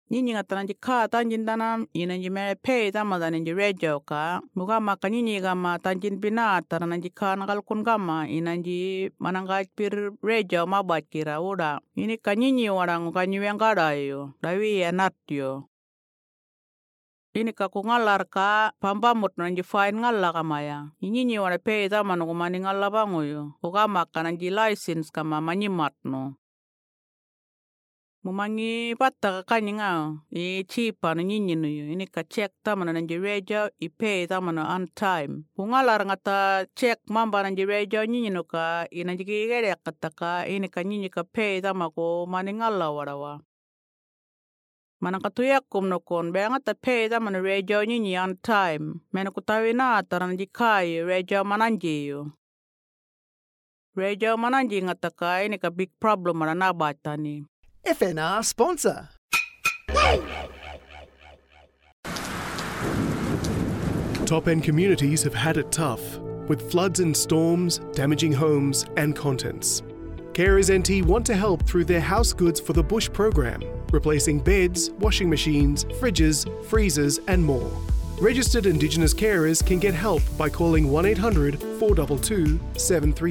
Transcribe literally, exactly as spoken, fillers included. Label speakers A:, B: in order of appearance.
A: Nyinyi nga tananji kaa tanjin tanam inanji mere pei tama tananji radio ka mukama ka nyinyi kama tanjin pina tananji kaa nakalkun kama inanji manangaj pir radio mabat kira uda ini ka nyinyi warang ka nyueng kadayo dawi enatyo ini ka kungalar ka pambamut nanji fine ngalla kamaya nyinyi wara pei tama no kumani ngalla bangoyo ukama ka nanji license kama manyimat no mumangi patta kanyinga i chipa no nyinyi no ini ka check tama na nanji radio i pay tama no on time kungalar ngata check mamba nanji radio nyinyi no ka inanji kigere kata ka ini ka nyinyi ka pay tama ko mani ngalla warawa manang katuyak kum no kon be ngata pay tama no radio nyinyi on time mena kutawina taranji kai radio mananji yo radio mananji ngata ka ini ka big problem mana nabatani
B: F N R sponsor.
C: Top-end communities have had it tough, with floods and storms damaging homes and contents. Carers N T want to help through their House Goods for the Bush program, replacing beds, washing machines, fridges, freezers and more. Registered Indigenous carers can get help by calling one eight hundred four two two seven three